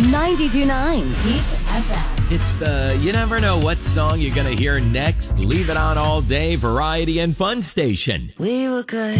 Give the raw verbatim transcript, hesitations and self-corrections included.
ninety-two point nine Peak F M. It's the you never know what song you're going to hear next. Leave it on all day, variety and fun station. We were good.